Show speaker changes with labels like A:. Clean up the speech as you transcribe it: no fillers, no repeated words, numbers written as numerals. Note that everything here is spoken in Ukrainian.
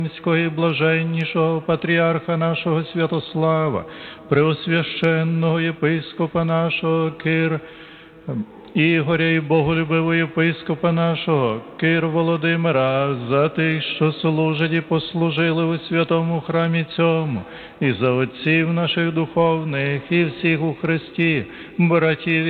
A: і блаженнішого патріарха нашого Святослава, преосвященного єпископа нашого Кир Ігоря і боголюбивого єпископа нашого Кир Володимира, за тих, що служать і послужили у святому храмі цьому, і за отців наших духовних, і всіх у Христі, братів